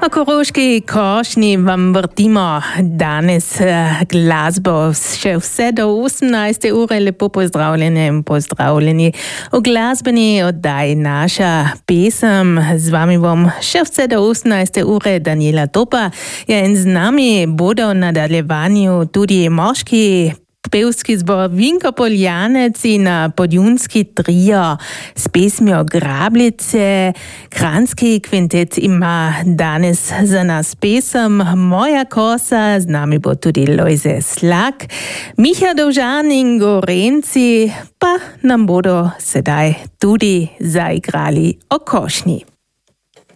A koroški košni vam vrtimo danes glasbo še vse do 18. ure. Lepo pozdravljene in pozdravljeni v glasbeni oddaji Naša pesem. Z vami bom še vse do 18. ure Daniela Topa. Ja, in z nami bodo v nadaljevanju tudi moški pevski zbor Vinko Poljanec in podjunski trio s pesmijo Grablice. Kranjski kvintet ima danes za nas pesem Moja kosa, z nami bo tudi Lojze Slak. Miha Dovžan in Gorenci pa nam bodo sedaj tudi zaigrali o košnji.